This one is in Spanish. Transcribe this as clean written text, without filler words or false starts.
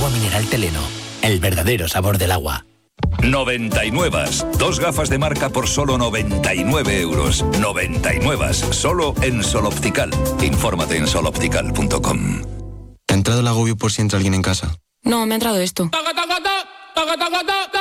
Agua mineral Teleno, el verdadero sabor del agua. 99. 2 gafas de marca por solo 99 euros. 99. Solo en Sol Optical. Infórmate en soloptical.com. ¿Te ha entrado el agobio por si entra alguien en casa? No, me ha entrado esto.